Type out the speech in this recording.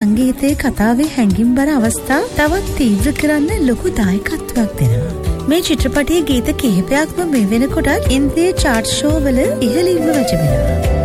සංගීතයේ කතාවේ හැඟීම්බර අවස්ථා තවත් තීව්‍ර කරන්න ලොකු දායකත්වයක් දෙනවා. මේ චිත්‍රපටයේ ගීත කිහිපයක්ම මේ වෙනකොටත් ඉන්දියානු චාර්ට් ෂෝ වල ඉහළින්ම වැජඹෙනවා.